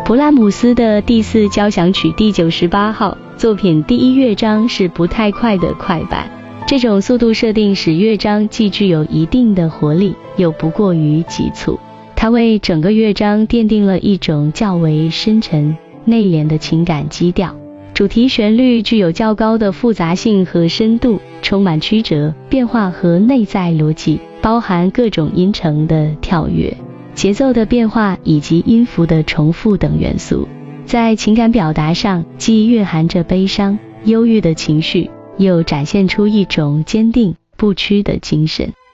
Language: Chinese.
勃拉姆斯的第4交响曲第98号作品第1乐章是不太快的快板，这种速度设定使乐章既具有一定的活力，又不过于急促。它为整个乐章奠定了一种较为深沉、内敛的情感基调。主题旋律具有较高的复杂性和深度，充满曲折、变化和内在逻辑，包含各种音程的跳跃、节奏的变化以及音符的重复等元素。在情感表达上，既蕴含着悲伤、忧郁的情绪，又展现出一种坚定不屈的精神。